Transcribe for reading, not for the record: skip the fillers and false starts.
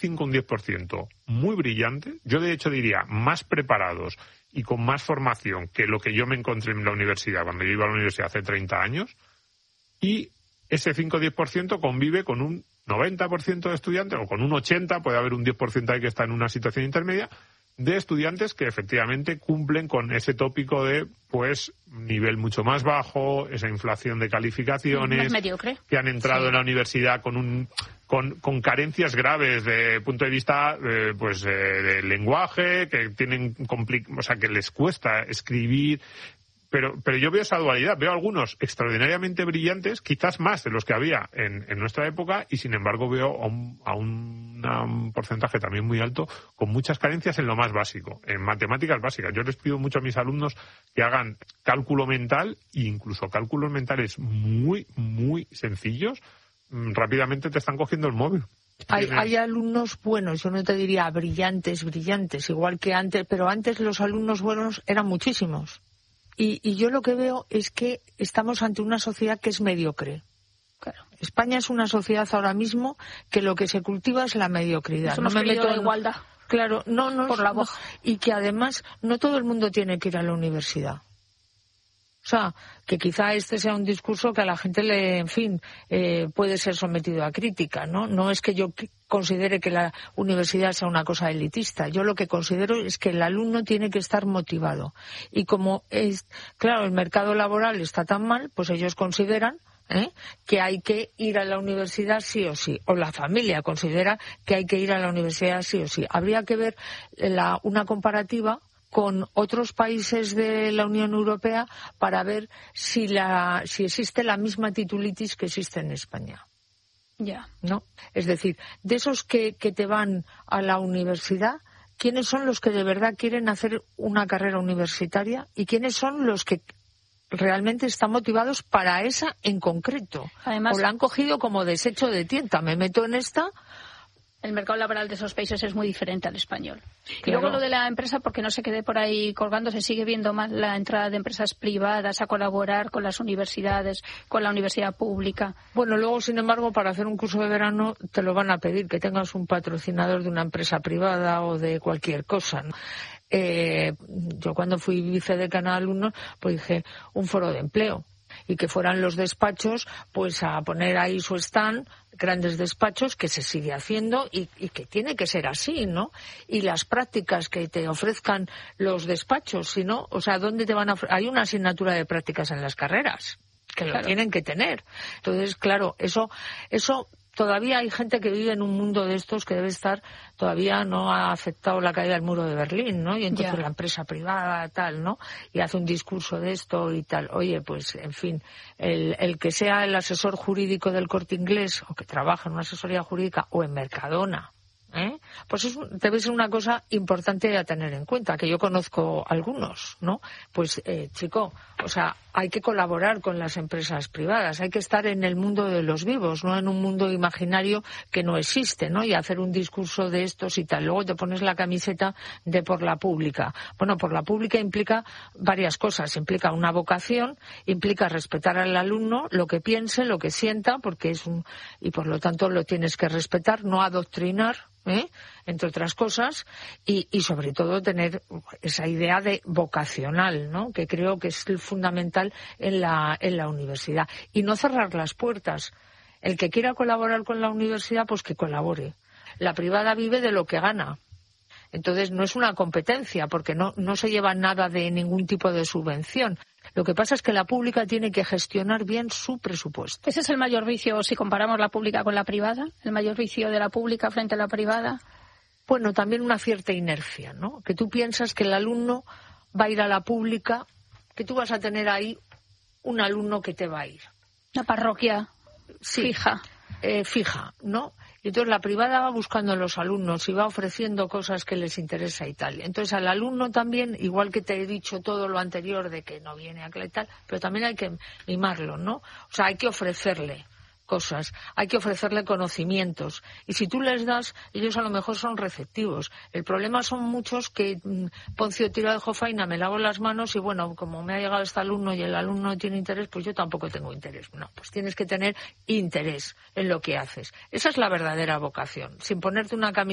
5 o un 10% muy brillante, yo de hecho diría más preparados y con más formación que lo que yo me encontré en la universidad cuando yo iba a la universidad hace 30 años, y ese 5 o 10% convive con un 90% de estudiantes, o con un 80%, puede haber un 10% ahí que está en una situación intermedia, de estudiantes que efectivamente cumplen con ese tópico de, pues, nivel mucho más bajo, esa inflación de calificaciones, mediocre, que han entrado en la universidad con carencias graves de punto de vista de lenguaje, que tienen que les cuesta escribir. Pero yo veo esa dualidad, veo algunos extraordinariamente brillantes, quizás más de los que había en nuestra época, y sin embargo veo a un porcentaje también muy alto con muchas carencias en lo más básico, en matemáticas básicas. Yo les pido mucho a mis alumnos que hagan cálculo mental, e incluso cálculos mentales muy, muy sencillos, rápidamente te están cogiendo el móvil. Hay alumnos buenos, yo no te diría brillantes, igual que antes, pero antes los alumnos buenos eran muchísimos. Y yo lo que veo es que estamos ante una sociedad que es mediocre. Claro. España es una sociedad ahora mismo que lo que se cultiva es la mediocridad. No me meto en igualdad. Claro, no por la voz. Y que además no todo el mundo tiene que ir a la universidad. O sea, que quizá este sea un discurso que a la gente puede ser sometido a crítica, ¿no? No es que yo considere que la universidad sea una cosa elitista. Yo lo que considero es que el alumno tiene que estar motivado. Y como claro, el mercado laboral está tan mal, pues ellos consideran que hay que ir a la universidad sí o sí, o la familia considera que hay que ir a la universidad sí o sí. Habría que ver una comparativa con otros países de la Unión Europea para ver si existe la misma titulitis que existe en España. Ya. ¿No? Es decir, de esos que te van a la universidad, ¿quiénes son los que de verdad quieren hacer una carrera universitaria? ¿Y quiénes son los que realmente están motivados para esa en concreto? Además, o la han cogido como desecho de tienta. Me meto en esta. El mercado laboral de esos países es muy diferente al español. Claro. Y luego lo de la empresa, porque no se quede por ahí colgando, se sigue viendo más la entrada de empresas privadas a colaborar con las universidades, con la universidad pública. Bueno, luego, sin embargo, para hacer un curso de verano te lo van a pedir, que tengas un patrocinador de una empresa privada o de cualquier cosa, ¿no? Yo cuando fui vicedecana de alumnos, pues dije, un foro de empleo. Y que fueran los despachos pues a poner ahí su stand, grandes despachos, que se sigue haciendo y que tiene que ser así, ¿no? Y las prácticas que te ofrezcan los despachos, si no, o sea, ¿dónde te van a hay una asignatura de prácticas en las carreras que claro. Lo tienen que tener. Entonces, claro, eso todavía hay gente que vive en un mundo de estos que debe estar, todavía no ha aceptado la caída del muro de Berlín, ¿no? Y entonces la empresa privada, tal, ¿no? Y hace un discurso de esto y tal. Oye, pues, en fin, el que sea el asesor jurídico del Corte Inglés o que trabaja en una asesoría jurídica o en Mercadona, pues eso debe ser una cosa importante a tener en cuenta, que yo conozco algunos, ¿no? Pues, chico, o sea, hay que colaborar con las empresas privadas, hay que estar en el mundo de los vivos, no en un mundo imaginario que no existe, ¿no? Y hacer un discurso de estos y tal. Luego te pones la camiseta de por la pública. Bueno, por la pública implica varias cosas. Implica una vocación, implica respetar al alumno, lo que piense, lo que sienta, porque y por lo tanto lo tienes que respetar, no adoctrinar, entre otras cosas, y sobre todo tener esa idea de vocacional, ¿no? Que creo que es fundamental en la universidad. Y no cerrar las puertas. El que quiera colaborar con la universidad, pues que colabore. La privada vive de lo que gana. Entonces no es una competencia, porque no se lleva nada de ningún tipo de subvención. Lo que pasa es que la pública tiene que gestionar bien su presupuesto. ¿Ese es el mayor vicio si comparamos la pública con la privada? ¿El mayor vicio de la pública frente a la privada? Bueno, también una cierta inercia, ¿no? Que tú piensas que el alumno va a ir a la pública, que tú vas a tener ahí un alumno que te va a ir. Una parroquia fija. Fija, ¿no? Y entonces la privada va buscando a los alumnos y va ofreciendo cosas que les interesa y tal. Entonces al alumno también, igual que te he dicho todo lo anterior de que no viene a clase y tal, pero también hay que mimarlo, ¿no? O sea, hay que ofrecerle cosas, hay que ofrecerle conocimientos. Y si tú les das, ellos a lo mejor son receptivos. El problema son muchos que Poncio tira de jofaina, me lavo las manos y bueno, como me ha llegado este alumno y el alumno no tiene interés, pues yo tampoco tengo interés. No, pues tienes que tener interés en lo que haces. Esa es la verdadera vocación. Sin ponerte una camiseta